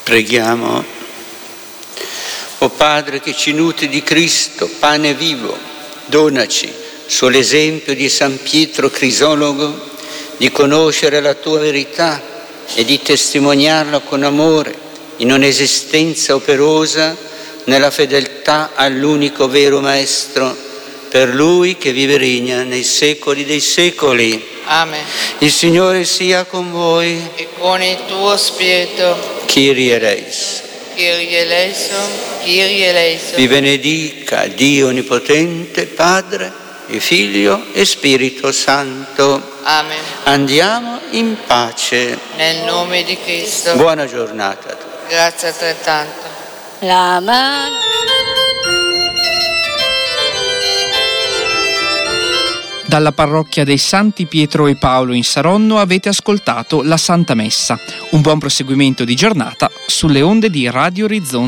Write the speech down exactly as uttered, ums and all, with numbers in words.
Preghiamo. O Padre che ci nutri di Cristo, pane vivo, donaci, sull'esempio di San Pietro Crisologo, di conoscere la tua verità e di testimoniarla con amore in un'esistenza operosa nella fedeltà all'unico vero Maestro, per Lui che vive e regna nei secoli dei secoli. Amen. Il Signore sia con voi. E con il tuo spirito. Kyrie eleison. Kyrie eleison, Kyrie eleison. Vi benedica Dio Onnipotente, Padre e Figlio e Spirito Santo. Amen. Andiamo in pace. Nel nome di Cristo. Buona giornata. Grazie altrettanto. La mano. Dalla parrocchia dei Santi Pietro e Paolo in Saronno avete ascoltato la Santa Messa. Un buon proseguimento di giornata sulle onde di Radio Orizzonte.